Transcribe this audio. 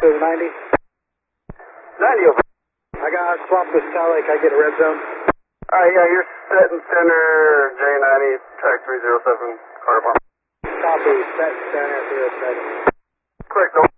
90. 90 over. I got swapped with Sally. Can I get a red zone? Alright, yeah, you're set in center, J90, track 307, Carter Farm. Copy, set center 07. Correct,